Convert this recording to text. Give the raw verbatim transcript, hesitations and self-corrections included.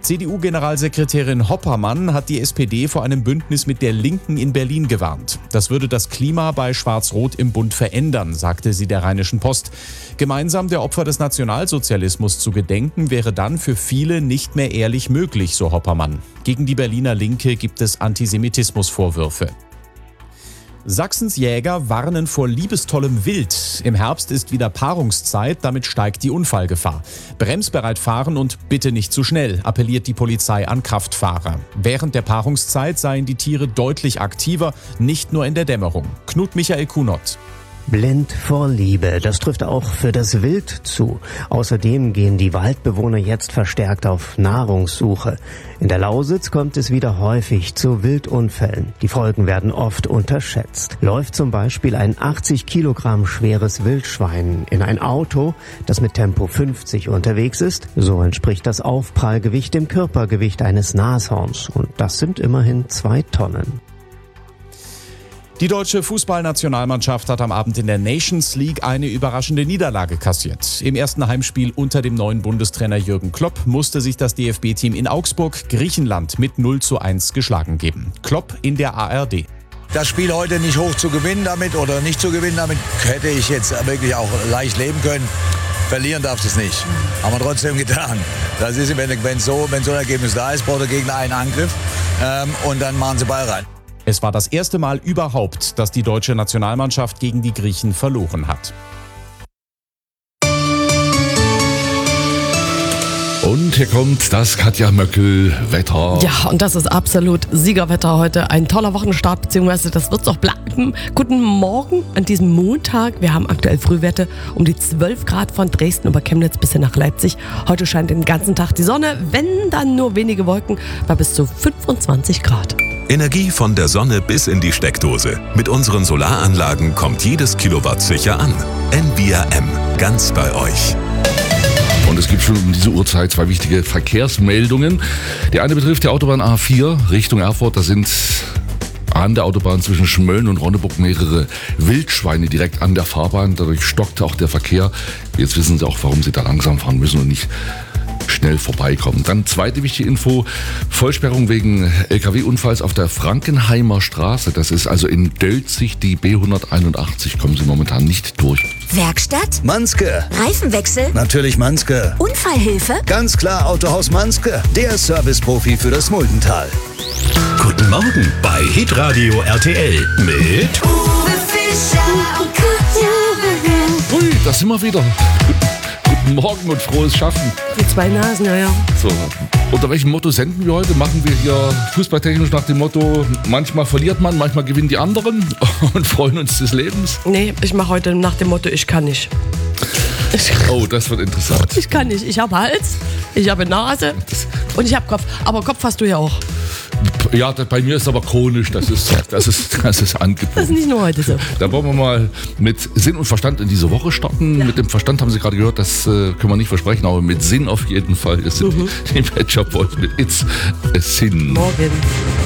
C D U-Generalsekretärin Hoppermann hat die S P D vor einem Bündnis mit der Linken in Berlin gewarnt. Das würde das Klima bei Schwarz-Rot im Bund verändern, sagte sie der Rheinischen Post. Gemeinsam der Opfer des Nationalsozialismus zu gedenken, wäre dann für viele nicht mehr ehrlich möglich, so Hoppermann. Gegen die Berliner Linke gibt es Antisemitismusvorwürfe. Sachsens Jäger warnen vor liebestollem Wild. Im Herbst ist wieder Paarungszeit, damit steigt die Unfallgefahr. Bremsbereit fahren und bitte nicht zu schnell, appelliert die Polizei an Kraftfahrer. Während der Paarungszeit seien die Tiere deutlich aktiver, nicht nur in der Dämmerung. Knut Michael Kunott. Blind vor Liebe, das trifft auch für das Wild zu. Außerdem gehen die Waldbewohner jetzt verstärkt auf Nahrungssuche. In der Lausitz kommt es wieder häufig zu Wildunfällen. Die Folgen werden oft unterschätzt. Läuft zum Beispiel ein achtzig Kilogramm schweres Wildschwein in ein Auto, das mit Tempo fünfzig unterwegs ist, so entspricht das Aufprallgewicht dem Körpergewicht eines Nashorns. Und das sind immerhin zwei Tonnen. Die deutsche Fußballnationalmannschaft hat am Abend in der Nations League eine überraschende Niederlage kassiert. Im ersten Heimspiel unter dem neuen Bundestrainer Jürgen Klopp musste sich das D F B-Team in Augsburg Griechenland mit null zu eins geschlagen geben. Klopp in der A R D. Das Spiel heute nicht hoch zu gewinnen damit oder nicht zu gewinnen damit, hätte ich jetzt wirklich auch leicht leben können. Verlieren darf es nicht. Haben wir trotzdem getan. Das ist, wenn, wenn, so, wenn so ein Ergebnis da ist, braucht der Gegner einen Angriff ähm, und dann machen sie Ball rein. Es war das erste Mal überhaupt, dass die deutsche Nationalmannschaft gegen die Griechen verloren hat. Und hier kommt das Katja Möckel-Wetter. Ja, und das ist absolut Siegerwetter heute. Ein toller Wochenstart, beziehungsweise das wird es auch bleiben. Guten Morgen an diesem Montag. Wir haben aktuell Frühwerte um die zwölf Grad von Dresden über Chemnitz bis hin nach Leipzig. Heute scheint den ganzen Tag die Sonne, wenn dann nur wenige Wolken, bei bis zu fünfundzwanzig Grad. Energie von der Sonne bis in die Steckdose. Mit unseren Solaranlagen kommt jedes Kilowatt sicher an. N V R M, ganz bei euch. Und es gibt schon um diese Uhrzeit zwei wichtige Verkehrsmeldungen. Die eine betrifft die Autobahn A vier Richtung Erfurt. Da sind an der Autobahn zwischen Schmölln und Ronneburg mehrere Wildschweine direkt an der Fahrbahn. Dadurch stockte auch der Verkehr. Jetzt wissen Sie auch, warum Sie da langsam fahren müssen und nicht schnell vorbeikommen. Dann zweite wichtige Info, Vollsperrung wegen L K W-Unfalls auf der Frankenheimer Straße. Das ist also in Dölzig, die B hunderteinundachtzig, kommen Sie momentan nicht durch. Werkstatt? Manske. Reifenwechsel? Natürlich Manske. Unfallhilfe? Ganz klar Autohaus Manske. Der Serviceprofi für das Muldental. Guten Morgen bei Hitradio R T L mit Uwe Fischer und Katja. Ui, da sind wir wieder. Guten Morgen und frohes Schaffen. Die zwei Nasen, ja, ja. So, unter welchem Motto senden wir heute? Machen wir hier fußballtechnisch nach dem Motto, manchmal verliert man, manchmal gewinnen die anderen und freuen uns des Lebens? Nee, ich mache heute nach dem Motto, ich kann nicht. Ich, Oh, das wird interessant. ich kann nicht. Ich habe Hals, ich habe Nase und ich habe Kopf. Aber Kopf hast du ja auch. Ja, das, bei mir ist aber chronisch, das ist, das ist, das ist Das angeboten. ist nicht nur heute so. Da wollen wir mal mit Sinn und Verstand in diese Woche starten. Ja. Mit dem Verstand haben Sie gerade gehört, das äh, können wir nicht versprechen, aber mit Sinn auf jeden Fall. Das sind Mhm. die Pet Shop Boys mit It's a Sin. Morgen.